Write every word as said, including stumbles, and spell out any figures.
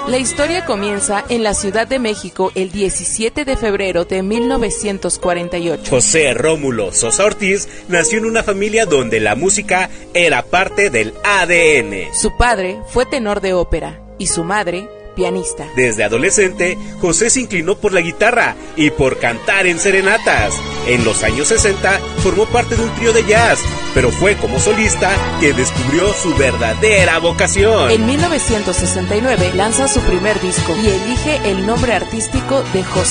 La historia comienza en la Ciudad de México el diecisiete de febrero de mil novecientos cuarenta y ocho. José Rómulo Sosa Ortiz nació en una familia donde la música era parte del A D N. Su padre fue tenor de ópera y su madre pianista. Desde adolescente, José se inclinó por la guitarra y por cantar en serenatas. En los años sesenta formó parte de un trío de jazz, pero fue como solista que descubrió su verdadera vocación. En mil novecientos sesenta y nueve lanza su primer disco y elige el nombre artístico de José